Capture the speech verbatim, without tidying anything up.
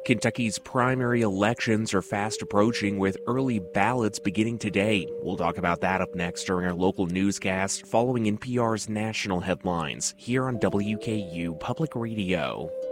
Kentucky's primary elections are fast approaching with early ballots beginning today. We'll talk about that up next during our local newscast following N P R's national headlines here on W K U Public Radio.